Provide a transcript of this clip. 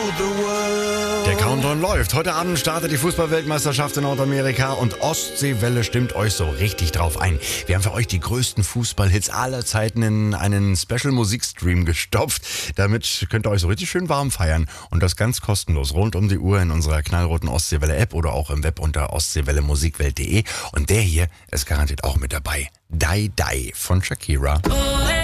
Der Countdown läuft. Heute Abend startet die Fußball-Weltmeisterschaft in Nordamerika und Ostseewelle stimmt euch so richtig drauf ein. Wir haben für euch die größten Fußballhits aller Zeiten in einen Special-Musikstream gestopft. Damit könnt ihr euch so richtig schön warm feiern und das ganz kostenlos rund um die Uhr in unserer knallroten Ostseewelle-App oder auch im Web unter ostseewellemusikwelt.de. Und der hier ist garantiert auch mit dabei. Die Die von Shakira.